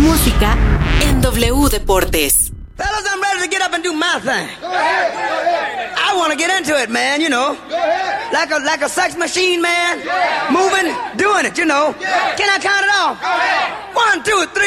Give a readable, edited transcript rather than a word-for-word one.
música en W Deportes. Fellas, I'm ready to get up and do my thing. Go ahead, go ahead. I want to get into it, man, you know. Go ahead. Like a sex machine, man. Yeah. Moving, doing it, you know. Yeah. Can I count it off? Go ahead. 1, 2, 3.